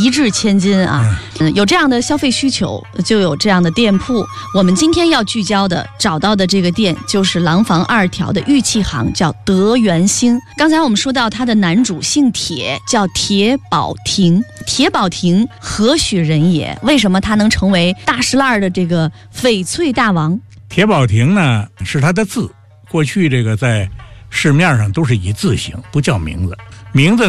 一掷千金啊。有这样的消费需求，就有这样的店铺。我们今天要聚焦的找到的这个店就是廊坊2条的玉器行，叫德元兴。刚才我们说到他的男主姓铁，叫铁宝亭。铁宝亭何许人也？为什么他能成为大石烂的这个翡翠大王？ 铁宝亭呢是他的字，过去这个在市面上都是以字形，不叫名字。名字